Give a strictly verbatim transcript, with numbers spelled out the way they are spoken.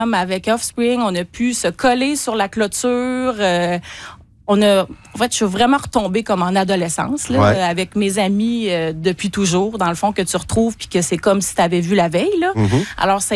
Comme avec Offspring, on a pu se coller sur la clôture. Euh, on a, en fait, je suis vraiment retombée comme en adolescence, là, Ouais. euh, avec mes amis euh, depuis toujours, dans le fond, que tu retrouves, puis que c'est comme si tu avais vu la veille. Là. Mm-hmm. Alors, ça